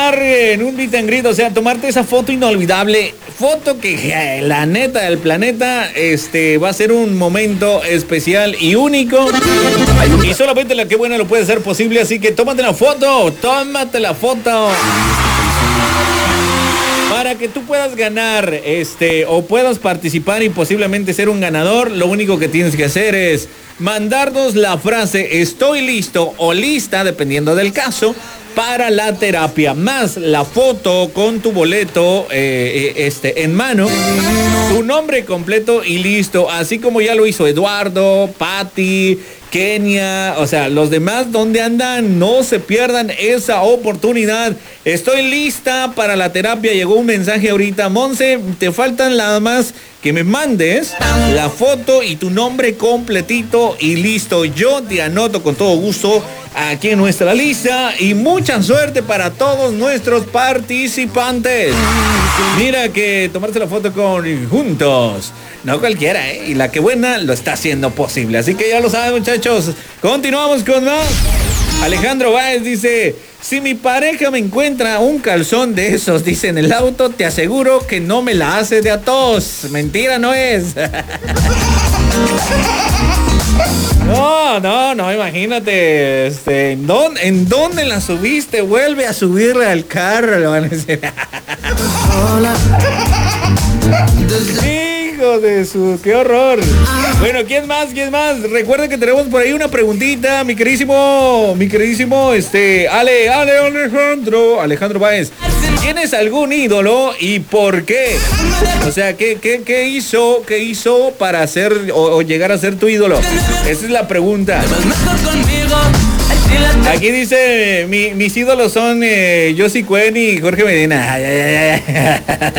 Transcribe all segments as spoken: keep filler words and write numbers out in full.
participar en un meet and greet, o sea, tomarte esa foto inolvidable, foto que eh, la neta del planeta, este, va a ser un momento especial y único. Y solamente la que buena lo puede hacer posible, así que tómate la foto, tómate la foto. Para que tú puedas ganar, este, o puedas participar y posiblemente ser un ganador, lo único que tienes que hacer es mandarnos la frase "estoy listo" o "lista", dependiendo del caso, para la terapia, más la foto con tu boleto eh, este, en mano, tu nombre completo y listo, así como ya lo hizo Eduardo, Patti, Kenia, o sea, los demás, ¿dónde andan? No se pierdan esa oportunidad. Estoy lista para la terapia. Llegó un mensaje ahorita. Monse, te faltan nada más que me mandes la foto y tu nombre completito y listo. Yo te anoto con todo gusto aquí en nuestra lista y mucha suerte para todos nuestros participantes. Mira que tomarse la foto con Juntos, no cualquiera, ¿eh? Y la que buena lo está haciendo posible. Así que ya lo saben, muchachos. Continuamos con más. Alejandro Báez dice: si mi pareja me encuentra un calzón de esos, dice, en el auto, te aseguro que no me la hace de a tos. Mentira no es. No, no, no, imagínate, este, ¿en dónde, ¿en dónde la subiste? Vuelve a subirla al carro, le van a decir. Hijo de su, qué horror. Bueno, ¿quién más? ¿Quién más? Recuerden que tenemos por ahí una preguntita, mi queridísimo, mi queridísimo, este, Ale, Ale, Alejandro, Alejandro Báez. ¿Tienes algún ídolo y por qué? O sea, ¿qué, qué, qué hizo, qué hizo para ser o, o llegar a ser tu ídolo? Esa es la pregunta. Aquí dice, mi, mis ídolos son eh, Yossi Cuen y Jorge Medina. Ay, ay, ay, ay.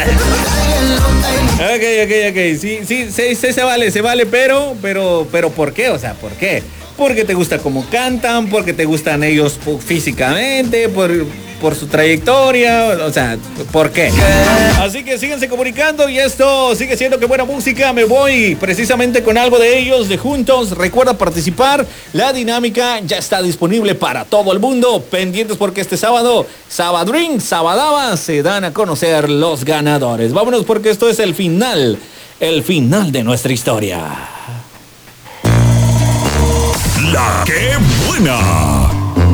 Ok, ok, ok. Sí, sí, sí, sí, se vale, se vale, pero, pero, pero, ¿por qué? O sea, ¿por qué? Porque te gusta cómo cantan, porque te gustan ellos físicamente, por, por su trayectoria, o sea, ¿por qué? Así que síganse comunicando y esto sigue siendo que buena música. Me voy precisamente con algo de ellos, de Juntos. Recuerda participar, la dinámica ya está disponible para todo el mundo. Pendientes porque este sábado, Sabadrín, Sabadaba, se dan a conocer los ganadores. Vámonos porque esto es el final, el final de nuestra historia. La que buena.